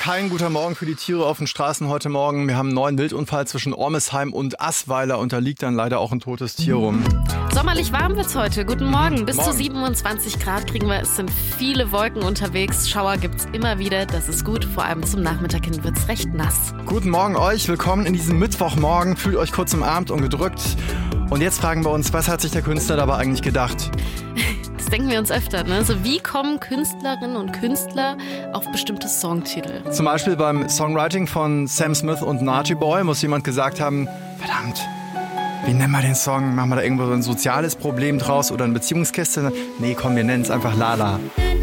kein guter Morgen für die Tiere auf den Straßen heute Morgen. Wir haben einen neuen Wildunfall zwischen Ormesheim und Assweiler und da liegt dann leider auch ein totes Tier rum. Sommerlich warm wird's heute. Guten Morgen. Bis Morgen. zu 27 Grad kriegen wir. Es sind viele Wolken unterwegs. Schauer gibt's immer wieder. Das ist gut. Vor allem zum Nachmittag hin wird's recht nass. Guten Morgen euch. Willkommen in diesem Mittwochmorgen. Fühlt euch kurz umarmt und gedrückt. Und jetzt fragen wir uns, was hat sich der Künstler dabei eigentlich gedacht? Das denken wir uns öfter, ne? So, wie kommen Künstlerinnen und Künstler auf bestimmte Songtitel? Zum Beispiel beim Songwriting von Sam Smith und Narty Boy muss jemand gesagt haben, verdammt, wie nennen wir den Song? Machen wir da irgendwo so ein soziales Problem draus oder eine Beziehungskiste? Nee, komm, wir nennen es einfach Lala.